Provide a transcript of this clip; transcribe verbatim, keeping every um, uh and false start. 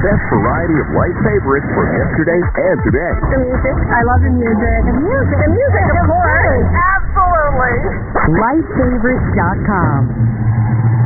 best variety of light favorites from yesterday and today. The music. I love the music. The music. The music, of course. Absolutely. light favorites dot com